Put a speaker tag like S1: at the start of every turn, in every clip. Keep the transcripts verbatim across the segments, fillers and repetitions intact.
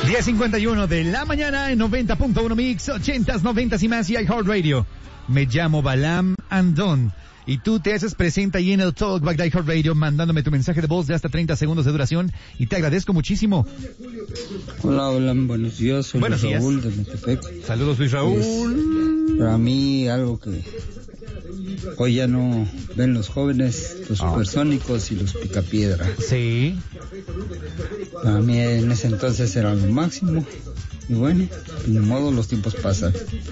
S1: diez cincuenta y uno de la mañana en noventa punto uno Mix, ochentas, noventas y más y iHeartRadio. Me llamo Balam Andón y tú te haces presente ahí en el Talkback de iHeartRadio mandándome tu mensaje de voz de hasta treinta segundos de duración y te agradezco muchísimo.
S2: Hola, hola, buenos días, soy
S1: buenos
S2: Luis
S1: días.
S2: Raúl de Metepec.
S1: Saludos, Luis Raúl.
S2: Pues, para mí algo que hoy ya no ven los jóvenes, los
S1: oh.
S2: supersónicos y los picapiedra.
S1: Sí.
S2: Para mí en ese entonces era lo máximo. Y bueno, de modo los tiempos pasan.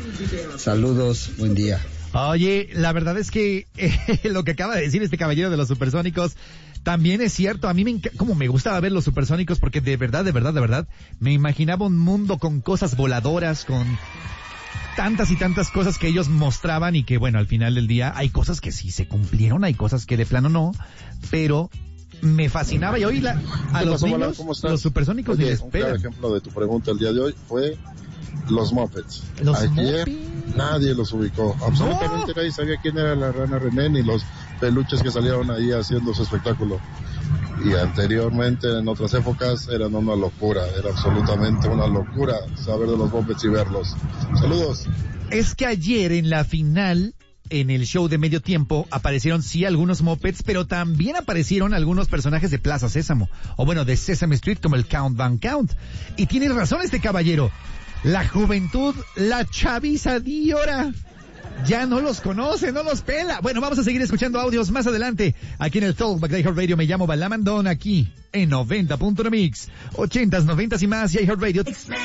S2: Saludos, buen día.
S1: Oye, la verdad es que eh, lo que acaba de decir este caballero de los supersónicos también es cierto. A mí me enc- como me gustaba ver los supersónicos porque de verdad, de verdad, de verdad me imaginaba un mundo con cosas voladoras, con tantas y tantas cosas que ellos mostraban y que bueno, al final del día hay cosas que sí se cumplieron, hay cosas que de plano no, pero me fascinaba y hoy la, a los
S3: pasó,
S1: niños,
S3: ¿cómo estás?
S1: los supersónicos
S3: Oye,
S1: ni les
S3: un claro
S1: pegan.
S3: ejemplo de tu pregunta el día de hoy fue los Muppets.
S1: Los
S3: Ayer
S1: Muppets.
S3: nadie los ubicó. Absolutamente
S1: No.
S3: nadie sabía quién era la Rana René ni los peluches que salieron ahí haciendo su espectáculo. Y anteriormente, en otras épocas, eran una locura. Era absolutamente una locura saber de los Muppets y verlos. Saludos.
S1: Es que ayer en la final, en el show de medio tiempo, aparecieron sí algunos Muppets, pero también aparecieron algunos personajes de Plaza Sésamo, o bueno, de Sesame Street, como el Count Van Count. Y tiene razón este caballero. La juventud, la chaviza de ahora, ya no los conoce, no los pela. Bueno, vamos a seguir escuchando audios más adelante, aquí en el Talkback de iHeartRadio. Me llamo Balam Andón, aquí en noventa punto uno Mix, ochentas, noventas y más y iHeartRadio.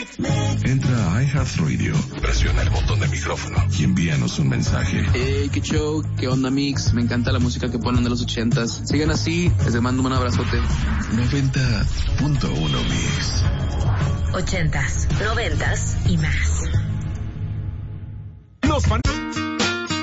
S4: Entra a iHeartRadio, presiona el botón de micrófono y envíanos un mensaje.
S5: Hey, qué show, qué onda Mix, me encanta la música que ponen de los ochentas. Sigan así, les mando un abrazote.
S4: noventa punto uno Mix.
S6: Ochentas, noventas y más.
S7: Los fan...